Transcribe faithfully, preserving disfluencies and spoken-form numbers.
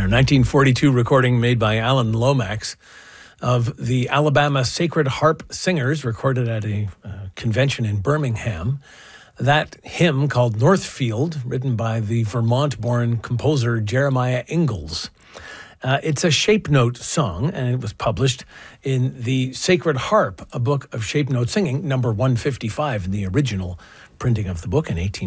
A nineteen forty-two recording made by Alan Lomax of the Alabama Sacred Harp Singers, recorded at a uh, convention in Birmingham. That hymn, called Northfield, written by the Vermont-born composer Jeremiah Ingalls. Uh, it's a shape note song, and it was published in the Sacred Harp, a book of shape note singing, number one fifty-five in the original printing of the book in eighteen